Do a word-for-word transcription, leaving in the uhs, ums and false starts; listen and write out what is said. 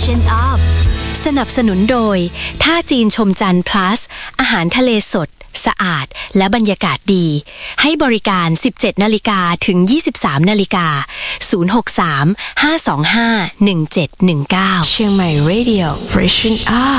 Freshen Up สนับสนุนโดยท่าจีนชมจันทร์ plus อาหารทะเลสดสะอาดและบรรยากาศดีให้บริการ สิบเจ็ดนาฬิกา ถึง ยี่สิบสามนาฬิกา ศูนย์ หก สาม ห้า สอง ห้า หนึ่ง เจ็ด หนึ่ง เก้าเชียงใหม่ Radio Freshen Up